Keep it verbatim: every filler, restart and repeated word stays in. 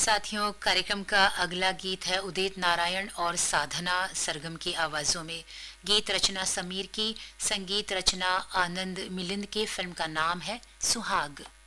साथियों, कार्यक्रम का अगला गीत है उदित नारायण और साधना सरगम की आवाजों में। गीत रचना समीर की, संगीत रचना आनंद मिलिंद की। फिल्म का नाम है सुहाग।